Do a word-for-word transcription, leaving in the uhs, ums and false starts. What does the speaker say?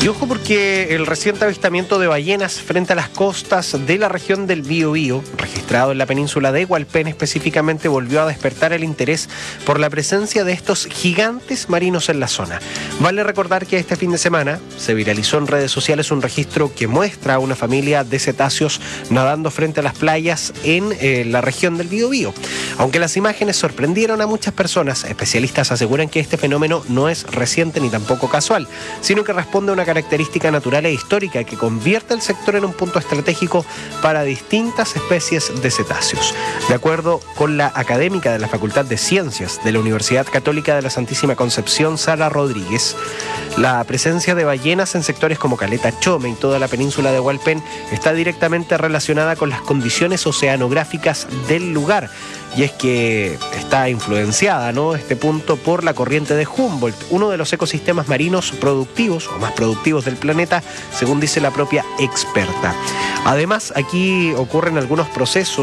Y ojo porque el reciente avistamiento de ballenas frente a las costas de la región del Biobío, registrado en la península de Hualpén específicamente, volvió a despertar el interés por la presencia de estos gigantes marinos en la zona. Vale recordar que este fin de semana se viralizó en redes sociales un registro que muestra a una familia de cetáceos nadando frente a las playas en eh, la región del Biobío. Aunque las imágenes sorprendieron a muchas personas, especialistas aseguran que este fenómeno no es reciente ni tampoco casual, sino que responde a una característica natural e histórica que convierte el sector en un punto estratégico para distintas especies de cetáceos. De acuerdo con la académica de la Facultad de Ciencias de la Universidad Católica de la Santísima Concepción, Sara Rodríguez, la presencia de ballenas en sectores como Caleta Chome y toda la península de Hualpén está directamente relacionada con las condiciones oceanográficas del lugar. Y es que está influenciada, ¿no?, este punto por la corriente de Humboldt, uno de los ecosistemas marinos productivos o más productivos del planeta, según dice la propia experta. Además, aquí ocurren algunos procesos